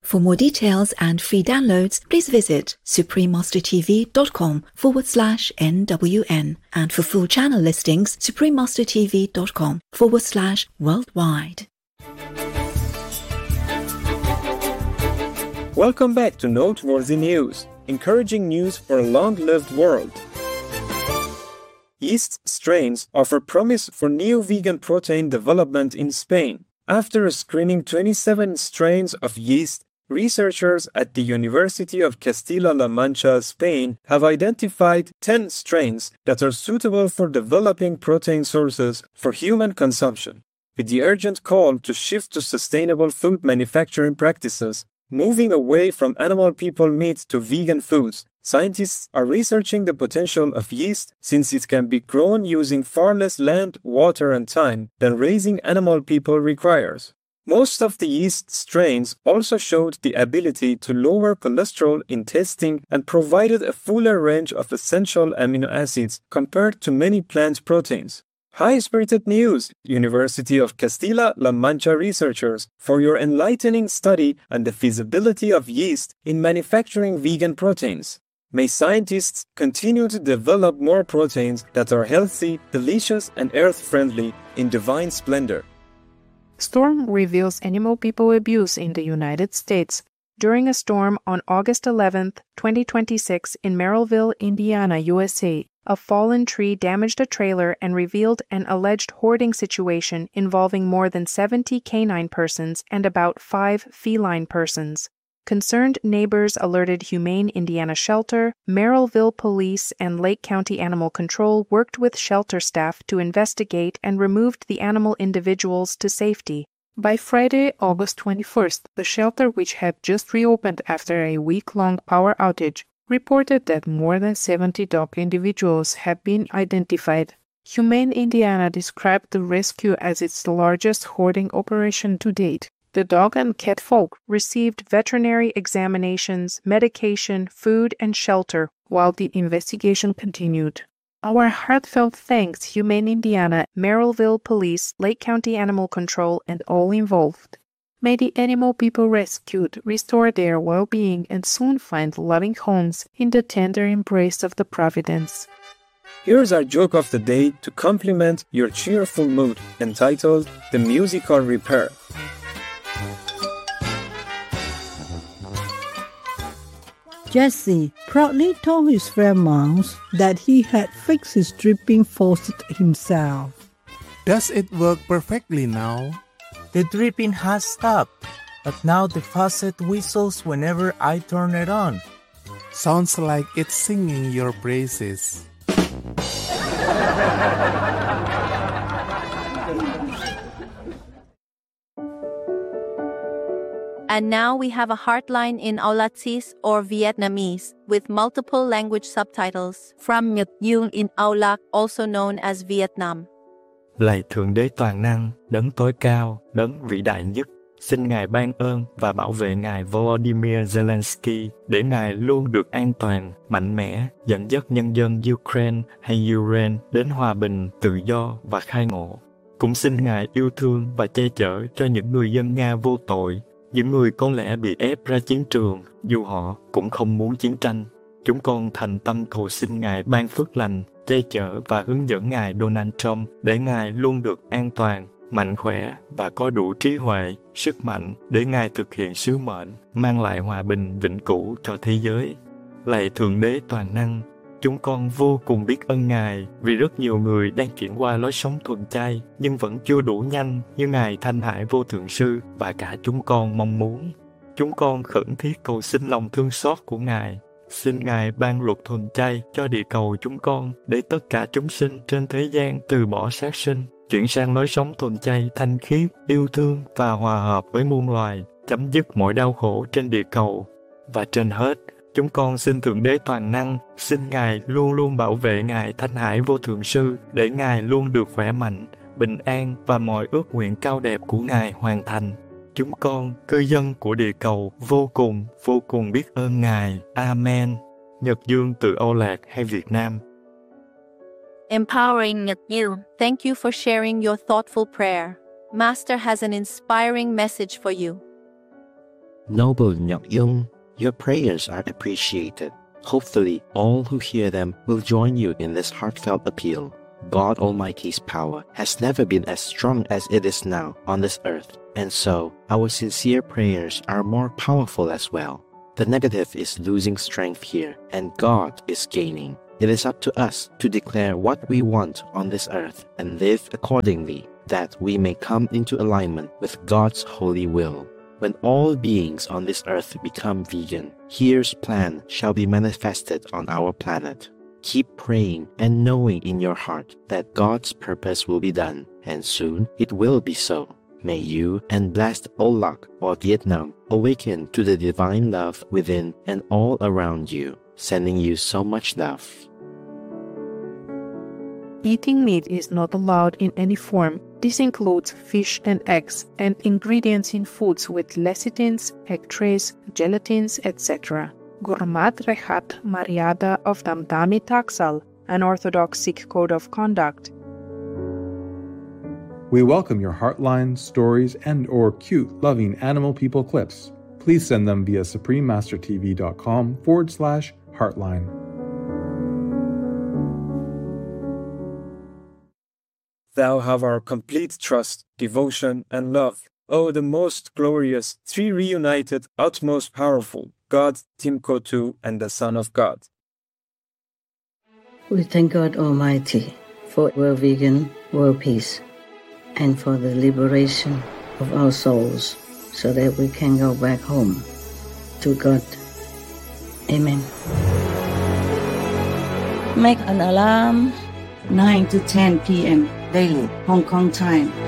For more details and free downloads, please visit suprememastertv.com/NWN. And for full channel listings, suprememastertv.com/worldwide. Welcome back to Noteworthy News, encouraging news for a long-lived world. Yeast strains offer promise for new vegan protein development in Spain. After screening 27 strains of yeast, researchers at the University of Castilla-La Mancha, Spain, have identified 10 strains that are suitable for developing protein sources for human consumption. With the urgent call to shift to sustainable food manufacturing practices, moving away from animal-people meat to vegan foods, scientists are researching the potential of yeast since it can be grown using far less land, water, and time than raising animal-people requires. Most of the yeast strains also showed the ability to lower cholesterol in testing and provided a fuller range of essential amino acids compared to many plant proteins. High-spirited news, University of Castilla-La Mancha researchers, for your enlightening study on the feasibility of yeast in manufacturing vegan proteins. May scientists continue to develop more proteins that are healthy, delicious, and earth-friendly in divine splendor. Storm reveals animal people abuse in the United States. During a storm on August 11, 2026 in Merrillville, Indiana, USA, a fallen tree damaged a trailer and revealed an alleged hoarding situation involving more than 70 canine persons and about 5 feline persons. Concerned neighbors alerted Humane Indiana Shelter, Merrillville Police, and Lake County Animal Control worked with shelter staff to investigate and removed the animal individuals to safety. By Friday, August 21st, the shelter, which had just reopened after a week-long power outage, reported that more than 70 dog individuals had been identified. Humane Indiana described the rescue as its largest hoarding operation to date. The dog and cat folk received veterinary examinations, medication, food, and shelter while the investigation continued. Our heartfelt thanks, Humane Indiana, Merrillville Police, Lake County Animal Control, and all involved. May the animal people rescued restore their well-being and soon find loving homes in the tender embrace of the Providence. Here's our joke of the day to complement your cheerful mood, entitled The Musical Repair. Jesse proudly told his friend Mouse that he had fixed his dripping faucet himself. Does it work perfectly now? The dripping has stopped, but now the faucet whistles whenever I turn it on. Sounds like it's singing your praises. And now we have a heartline in Aulacese or Vietnamese with multiple language subtitles from Nhật Dương in Aulac, also known as Vietnam. Lạy Thượng Đế Toàn Năng, Đấng tối cao, Đấng vĩ đại nhất, xin Ngài ban ơn và bảo vệ Ngài Volodymyr Zelensky để Ngài luôn được an toàn, mạnh mẽ, dẫn dắt nhân dân Ukraine hay Ukraine đến hòa bình, tự do và khai ngộ. Cũng xin Ngài yêu thương và che chở cho những người dân Nga vô tội, những người có lẽ bị ép ra chiến trường, dù họ cũng không muốn chiến tranh. Chúng con thành tâm cầu xin Ngài ban phước lành, che chở và hướng dẫn Ngài Donald Trump để Ngài luôn được an toàn, mạnh khỏe và có đủ trí huệ, sức mạnh để Ngài thực hiện sứ mệnh, mang lại hòa bình vĩnh cửu cho thế giới. Lạy Thượng Đế Toàn Năng, chúng con vô cùng biết ơn Ngài vì rất nhiều người đang chuyển qua lối sống thuần chay nhưng vẫn chưa đủ nhanh như Ngài Thanh Hải Vô Thượng Sư và cả chúng con mong muốn. Chúng con khẩn thiết cầu xin lòng thương xót của Ngài. Xin Ngài ban luật thuần chay cho địa cầu chúng con để tất cả chúng sinh trên thế gian từ bỏ sát sinh, chuyển sang lối sống thuần chay thanh khiết, yêu thương và hòa hợp với muôn loài, chấm dứt mọi đau khổ trên địa cầu. Và trên hết, chúng con xin Thượng Đế Toàn Năng, xin Ngài luôn luôn bảo vệ Ngài Thanh Hải Vô Thượng Sư để Ngài luôn được khỏe mạnh, bình an và mọi ước nguyện cao đẹp của Ngài hoàn thành. Chúng con, cư dân của địa cầu, vô cùng biết ơn Ngài. Amen. Nhật Dương từ Âu Lạc hay Việt Nam. Empowering Nhật Dương, thank you for sharing your thoughtful prayer. Master has an inspiring message for you. Noble Nyok Yung, your prayers are appreciated. Hopefully, all who hear them will join you in this heartfelt appeal. God Almighty's power has never been as strong as it is now on this earth, and so our sincere prayers are more powerful as well. The negative is losing strength here, and God is gaining. It is up to us to declare what we want on this earth and live accordingly, that we may come into alignment with God's holy will. When all beings on this earth become vegan, Here's plan shall be manifested on our planet. Keep praying and knowing in your heart that God's purpose will be done, and soon it will be so. May you and blessed Olac or Vietnam awaken to the divine love within and all around you, sending you so much love. Eating meat is not allowed in any form. This includes fish and eggs, and ingredients in foods with lecithins, egg trays, gelatins, etc. Gurmat Rehat Mariada of Damdami Taksal, an Orthodox Sikh code of conduct. We welcome your Heartline, stories, and/or cute, loving animal people clips. Please send them via suprememastertv.com/Heartline. Thou have our complete trust, devotion, and love, O the most glorious, three reunited, utmost powerful, God, Timkotu, and the Son of God. We thank God Almighty for world vegan, world peace, and for the liberation of our souls so that we can go back home to God. Amen. Make an alarm 9 to 10 p.m. daily, Hong Kong time.